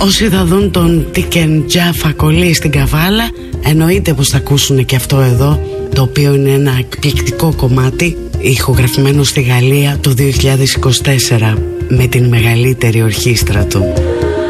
Όσοι θα δουν τον Τίκεν Τζάφα κολλή στην Καβάλα, εννοείται πως θα ακούσουν και αυτό εδώ, το οποίο είναι ένα εκπληκτικό κομμάτι, ηχογραφημένο στη Γαλλία το 2024 με την μεγαλύτερη ορχήστρα του.